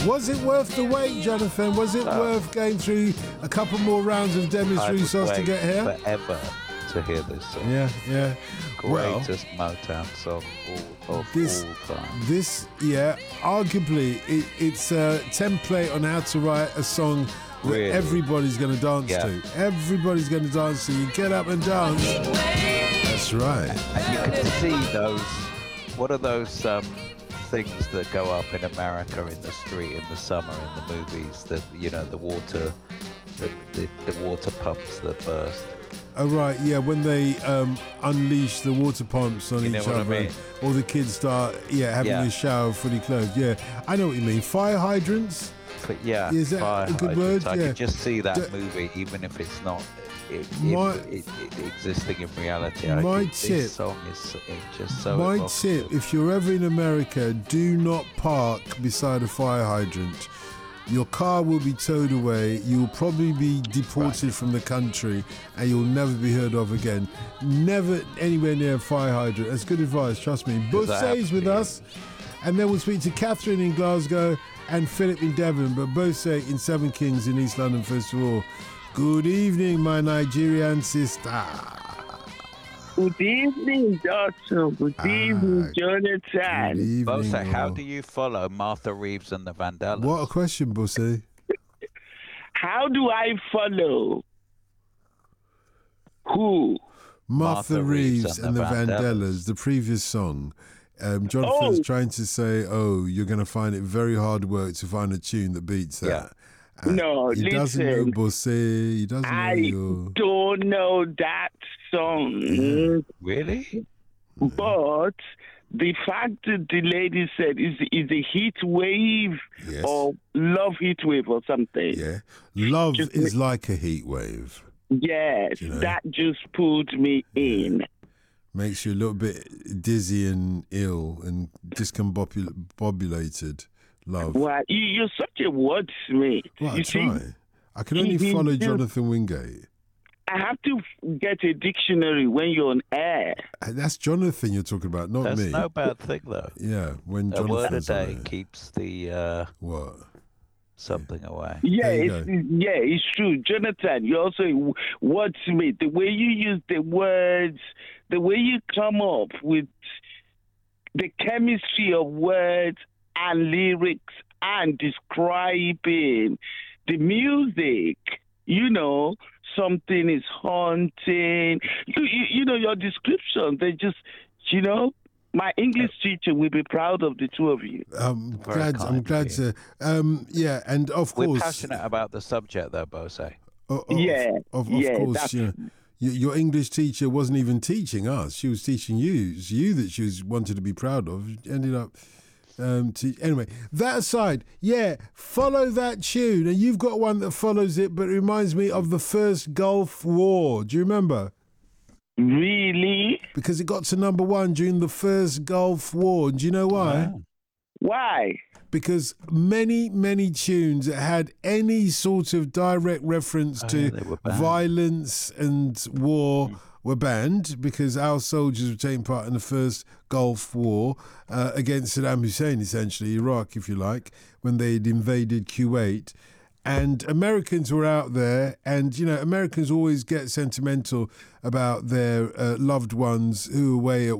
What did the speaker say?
Was it worth the wait, Jonathan? Was it worth going through a couple more rounds of Demis Roussos to get here? Forever to hear this song. Yeah. Greatest Motown song of all time. This, arguably, it's a template on how to write a song that everybody's going to dance to. Everybody's going to dance to. You get up and dance. That's right. And you can see those. What are those things that go up in America in the street in the summer in the movies? That the water, the water pumps that burst. Oh right, yeah. When they unleash the water pumps on each other, I mean? Or the kids start, having a shower fully clothed. Yeah, I know what you mean. Fire hydrants. But is that a good word? I can just see that movie, even if it's not existing in reality. This song is just so. My evocative. tip: if you're ever in America, do not park beside a fire hydrant. Your car will be towed away. You'll probably be deported from the country, and you'll never be heard of again. Never anywhere near a fire hydrant. That's good advice. Trust me. Bosse's with us, and then we'll speak to Catherine in Glasgow and Philip in Devon. But Bosse in Seven Kings in East London first of all. Good evening, my Nigerian sister. Good evening, Doctor. Good evening, Jonathan. Good evening. Bosse, how do you follow Martha Reeves and the Vandellas? What a question, Bosse. How do I follow? Who? Martha Reeves and the Vandellas, the previous song. Jonathan's trying to say, you're going to find it very hard work to find a tune that beats that. Yeah. No, he doesn't know Bosse. He doesn't know you. I don't know that song. Really? But the fact that the lady said is a heat wave or love heat wave or something. Yeah. Love is like a heat wave. Yes, that just pulled me in. Makes you a little bit dizzy and ill and discombobulated. Love. Well, you're such a wordsmith. Well, I try. I can only follow Jonathan Wingate. I have to get a dictionary when you're on air. That's Jonathan you're talking about, not me. That's no bad thing, though. Yeah, when a word a Jonathan's day keeps the what something away. Yeah, it's true. Jonathan, you're also a wordsmith. The way you use the words, the way you come up with the chemistry of words and lyrics and describing the music, something is haunting. Your description, they just, my English teacher will be proud of the two of you. I'm glad to. And of course, we're passionate about the subject, though, Bosse. Of course, your English teacher wasn't even teaching us; she was teaching you. It's you that she wanted to be proud of. Ended up. Anyway, that aside, follow that tune, and you've got one that follows it, but it reminds me of the first Gulf War. Do you remember? Really? Because it got to number one during the first Gulf War. Do you know why? Wow. Why? Because many, many tunes that had any sort of direct reference to violence and war were banned because our soldiers were taking part in the first Gulf War against Saddam Hussein, essentially, Iraq, if you like, when they'd invaded Kuwait. And Americans were out there, and, Americans always get sentimental about their loved ones who were away at